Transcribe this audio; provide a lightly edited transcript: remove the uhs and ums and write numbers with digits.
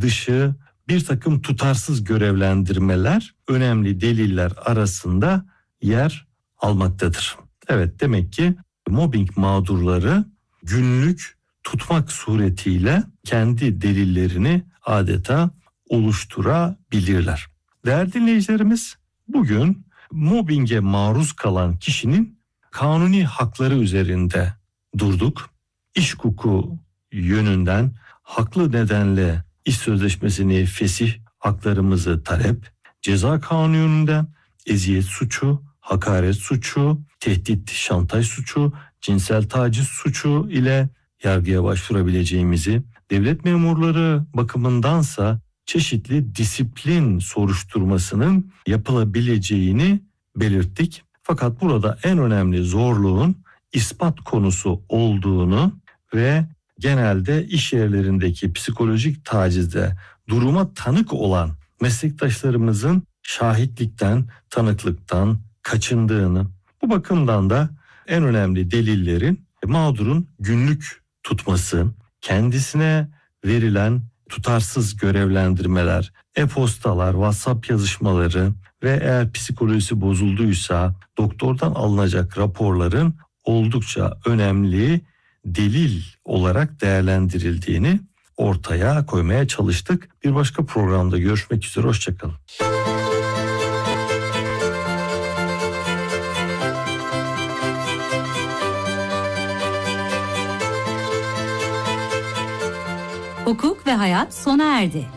dışı bir takım tutarsız görevlendirmeler önemli deliller arasında yer almaktadır. Evet, demek ki mobbing mağdurları günlük tutmak suretiyle kendi delillerini adeta oluşturabilirler. Değerli dinleyicilerimiz, bugün mobbinge maruz kalan kişinin kanuni hakları üzerinde durduk. İş hukuku yönünden haklı nedenle iş sözleşmesini fesih haklarımızı talep, ceza kanununda eziyet suçu, hakaret suçu, tehdit, şantaj suçu, cinsel taciz suçu ile yargıya başvurabileceğimizi, devlet memurları bakımındansa çeşitli disiplin soruşturmasının yapılabileceğini belirttik. Fakat burada en önemli zorluğun ispat konusu olduğunu ve genelde iş yerlerindeki psikolojik tacizde duruma tanık olan meslektaşlarımızın şahitlikten, tanıklıktan kaçındığını, bu bakımdan da en önemli delillerin mağdurun günlük tutması, kendisine verilen tutarsız görevlendirmeler, e-postalar, WhatsApp yazışmaları ve eğer psikolojisi bozulduysa doktordan alınacak raporların oldukça önemli delil olarak değerlendirildiğini ortaya koymaya çalıştık. Bir başka programda görüşmek üzere, hoşçakalın. Hukuk ve hayat sona erdi.